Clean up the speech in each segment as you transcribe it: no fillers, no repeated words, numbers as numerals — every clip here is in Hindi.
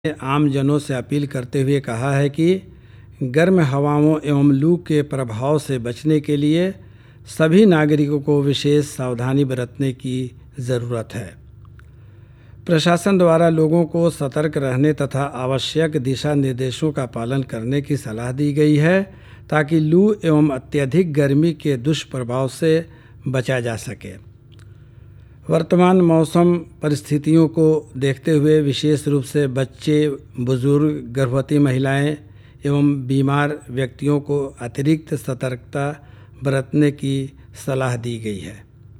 आम जनों से अपील करते हुए कहा है कि गर्म हवाओं एवं लू के प्रभाव से बचने के लिए सभी नागरिकों को विशेष सावधानी बरतने की ज़रूरत है। प्रशासन द्वारा लोगों को सतर्क रहने तथा आवश्यक दिशा निर्देशों का पालन करने की सलाह दी गई है ताकि लू एवं अत्यधिक गर्मी के दुष्प्रभाव से बचा जा सके। वर्तमान मौसम परिस्थितियों को देखते हुए विशेष रूप से बच्चे, बुजुर्ग, गर्भवती महिलाएं एवं बीमार व्यक्तियों को अतिरिक्त सतर्कता बरतने की सलाह दी गई है।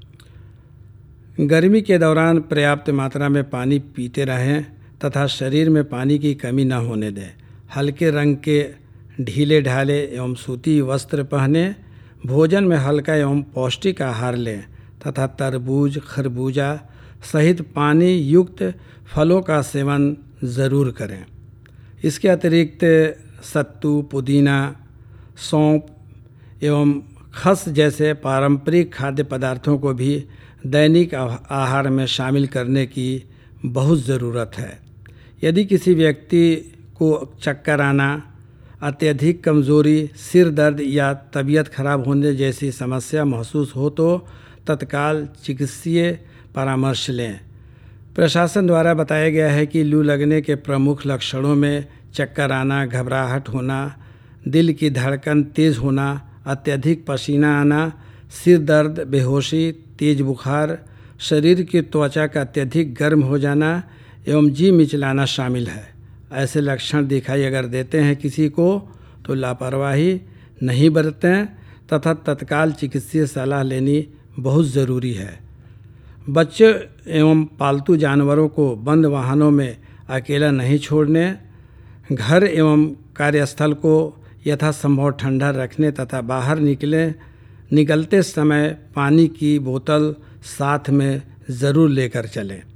गर्मी के दौरान पर्याप्त मात्रा में पानी पीते रहें तथा शरीर में पानी की कमी न होने दें। हल्के रंग के ढीले ढाले एवं सूती वस्त्र पहने, भोजन में हल्का एवं पौष्टिक आहार लें तथा तरबूज, खरबूजा सहित पानी युक्त फलों का सेवन ज़रूर करें। इसके अतिरिक्त सत्तू, पुदीना, सौंफ एवं खस जैसे पारंपरिक खाद्य पदार्थों को भी दैनिक आहार में शामिल करने की बहुत ज़रूरत है। यदि किसी व्यक्ति को चक्कर आना, अत्यधिक कमज़ोरी, सिर दर्द या तबीयत खराब होने जैसी समस्या महसूस हो तो तत्काल चिकित्सीय परामर्श लें। प्रशासन द्वारा बताया गया है कि लू लगने के प्रमुख लक्षणों में चक्कर आना, घबराहट होना, दिल की धड़कन तेज़ होना, अत्यधिक पसीना आना, सिर दर्द, बेहोशी, तेज बुखार, शरीर की त्वचा का अत्यधिक गर्म हो जाना एवं जी मिचलाना शामिल है। ऐसे लक्षण दिखाई अगर देते हैं किसी को तो लापरवाही नहीं बरतें तथा तत्काल चिकित्सीय सलाह लेनी बहुत ज़रूरी है। बच्चे एवं पालतू जानवरों को बंद वाहनों में अकेला नहीं छोड़ने, घर एवं कार्यस्थल को यथासंभव ठंडा रखने तथा बाहर निकलते समय पानी की बोतल साथ में ज़रूर लेकर चलें।